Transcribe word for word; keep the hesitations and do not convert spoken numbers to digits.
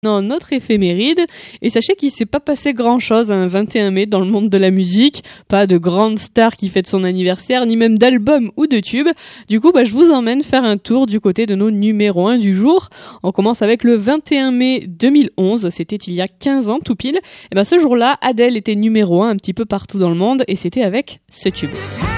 Un autre éphéméride, et sachez qu'il s'est pas passé grand chose un vingt et un mai dans le monde de la musique, pas de grande star qui fête son anniversaire, ni même d'album ou de tube. Du coup, bah, je vous emmène faire un tour du côté de nos numéros un du jour. On commence avec le vingt et un mai deux mille onze, c'était il y a quinze ans tout pile. Et ben ce jour-là, Adele était numéro un un petit peu partout dans le monde, et c'était avec ce tube.